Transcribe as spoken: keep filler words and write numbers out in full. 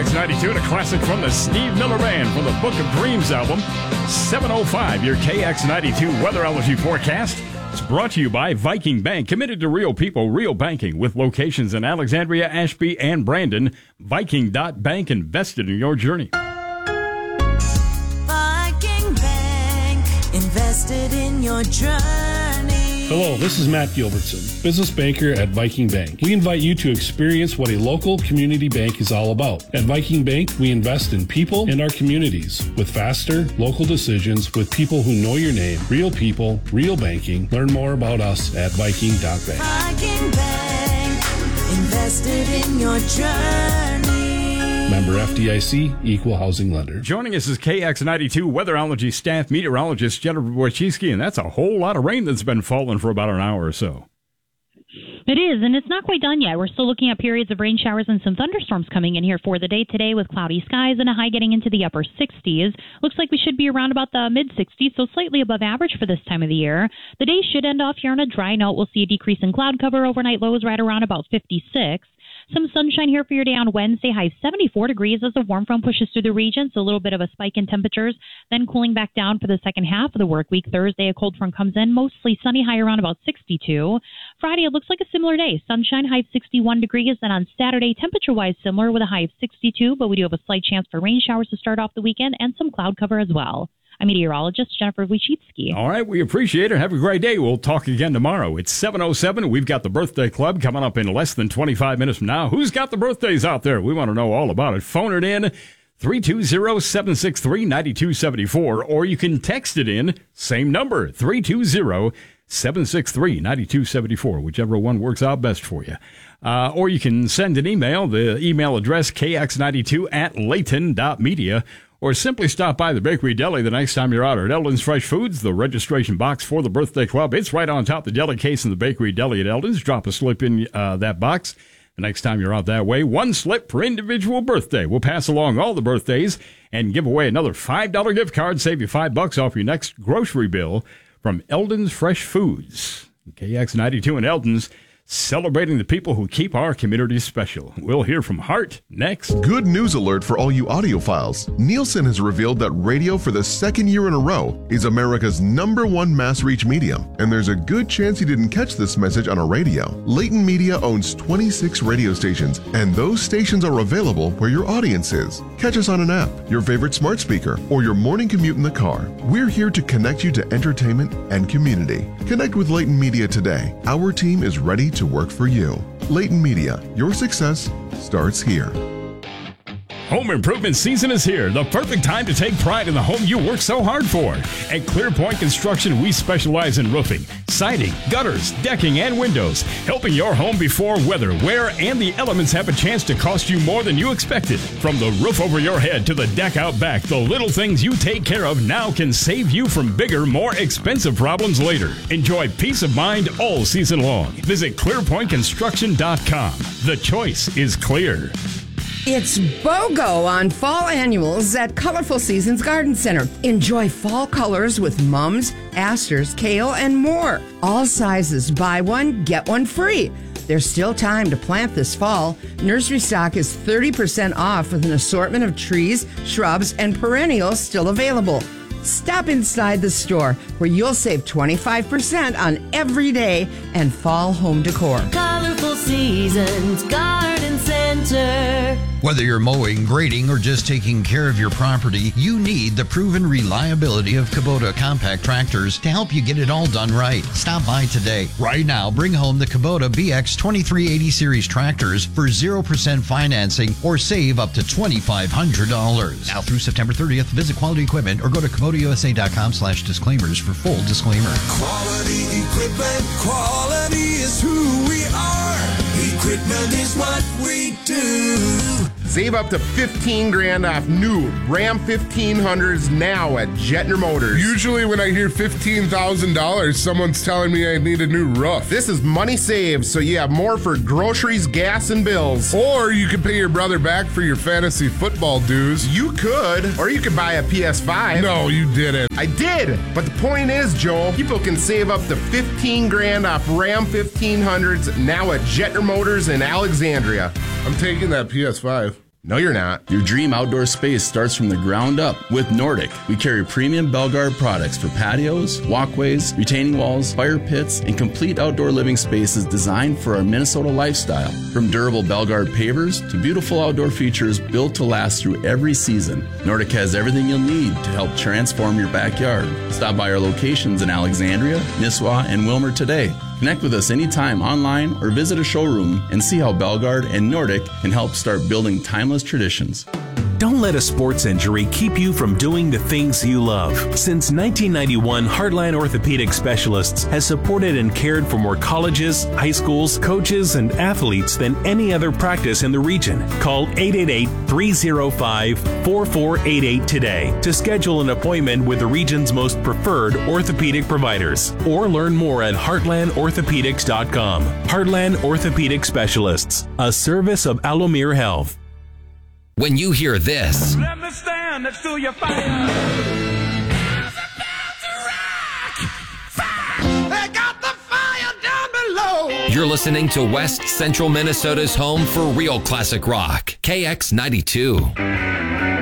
X ninety-two and a classic from the Steve Miller Band from the Book of Dreams album. seven oh five, your K X ninety-two weatherology forecast. It's brought to you by Viking Bank, committed to real people, real banking, with locations in Alexandria, Ashby, and Brandon. Viking dot bank, invested in your journey. Viking Bank, invested in your journey. Hello, this is Matt Gilbertson, business banker at Viking Bank. We invite you to experience what a local community bank is all about. At Viking Bank, we invest in people and our communities with faster, local decisions with people who know your name, real people, real banking. Learn more about us at Viking dot bank. Viking Bank, invested in your journey. Member F D I C, Equal Housing Lender. Joining us is K X ninety-two weatherology staff meteorologist Jennifer Wojcicki, and that's a whole lot of rain that's been falling for about an hour or so. It is, and it's not quite done yet. We're still looking at periods of rain showers and some thunderstorms coming in here for the day today with cloudy skies and a high getting into the upper sixties. Looks like we should be around about the mid-sixties, so slightly above average for this time of the year. The day should end off here on a dry note. We'll see a decrease in cloud cover. Overnight lows right around about fifty-six. Some sunshine here for your day on Wednesday, high seventy-four degrees as the warm front pushes through the region, so a little bit of a spike in temperatures, then cooling back down for the second half of the work week. Thursday, a cold front comes in, mostly sunny, high around about sixty-two. Friday, it looks like a similar day. Sunshine, high of sixty-one degrees, and on Saturday, temperature-wise similar with a high of sixty-two, but we do have a slight chance for rain showers to start off the weekend and some cloud cover as well. I'm meteorologist Jennifer Wojcicki. All right, we appreciate it. Have a great day. We'll talk again tomorrow. It's seven oh seven. We've got the Birthday Club coming up in less than twenty-five minutes from now. Who's got the birthdays out there? We want to know all about it. Phone it in, three two zero, seven six three, nine two seven four, or you can text it in, same number, three two zero, seven six three, nine two seven four, whichever one works out best for you. Uh, or you can send an email, the email address k x ninety-two at layton dot media. Or simply stop by the Bakery Deli the next time you're out at Eldon's Fresh Foods. The registration box for the Birthday Club, it's right on top of the deli case in the Bakery Deli at Eldon's. Drop a slip in uh, that box the next time you're out that way. One slip per individual birthday. We'll pass along all the birthdays and give away another five dollar gift card. Save you five bucks off your next grocery bill from Eldon's Fresh Foods. K X ninety-two and Eldon's, celebrating the people who keep our community special. We'll hear from Hart next. Good news alert for all you audiophiles. Nielsen has revealed that radio for the second year in a row is America's number one mass reach medium. And there's a good chance you didn't catch this message on a radio. Layton Media owns twenty-six radio stations, and those stations are available where your audience is. Catch us on an app, your favorite smart speaker, or your morning commute in the car. We're here to connect you to entertainment and community. Connect with Layton Media today. Our team is ready to work for you. Layton Media, your success starts here. Home improvement season is here. The perfect time to take pride in the home you work so hard for. At ClearPoint Construction, we specialize in roofing, siding, gutters, decking, and windows, helping your home before weather, wear, and the elements have a chance to cost you more than you expected. From the roof over your head to the deck out back, the little things you take care of now can save you from bigger, more expensive problems later. Enjoy peace of mind all season long. Visit clear point construction dot com. The choice is clear. It's BOGO on fall annuals at Colorful Seasons Garden Center. Enjoy fall colors with mums, asters, kale, and more. All sizes, buy one, get one free. There's still time to plant this fall. Nursery stock is thirty percent off with an assortment of trees, shrubs, and perennials still available. Stop inside the store where you'll save twenty-five percent on every day and fall home decor. Colorful Seasons Garden Center. Whether you're mowing, grading, or just taking care of your property, you need the proven reliability of Kubota compact tractors to help you get it all done right. Stop by today. Right now, bring home the Kubota B X twenty-three eighty series tractors for zero percent financing or save up to twenty-five hundred dollars. Now through September thirtieth, visit Quality Equipment or go to Kubota U S A dot com slash disclaimers for full disclaimer. Quality Equipment, quality is who we are. Equipment is what we do. Save up to fifteen grand off new Ram fifteen hundreds now at Jetner Motors. Usually when I hear fifteen thousand dollars, someone's telling me I need a new roof. This is money saved, so you have more for groceries, gas, and bills. Or you could pay your brother back for your fantasy football dues. You could, or you could buy a P S five. No, you didn't. I did, but the point is, Joel, people can save up to fifteen grand off Ram fifteen hundreds now at Jetner Motors in Alexandria. I'm taking that P S five. No, you're not. Your dream outdoor space starts from the ground up with Nordic. We carry premium Belgard products for patios, walkways, retaining walls, fire pits, and complete outdoor living spaces designed for our Minnesota lifestyle. From durable Belgard pavers to beautiful outdoor features built to last through every season, Nordic has everything you'll need to help transform your backyard. Stop by our locations in Alexandria, Nisswa, and Wilmer today. Connect with us anytime online or visit a showroom and see how Belgard and Nordic can help start building timeless traditions. Don't let a sports injury keep you from doing the things you love. Since nineteen ninety-one, Heartland Orthopedic Specialists has supported and cared for more colleges, high schools, coaches, and athletes than any other practice in the region. Call eight eight eight, three oh five, four four eight eight today to schedule an appointment with the region's most preferred orthopedic providers, or learn more at heartland orthopedics dot com. Heartland Orthopedic Specialists, a service of Alomir Health. When you hear this, Let me stand next to your fire. you're listening to West Central Minnesota's home for real classic rock, K X ninety-two.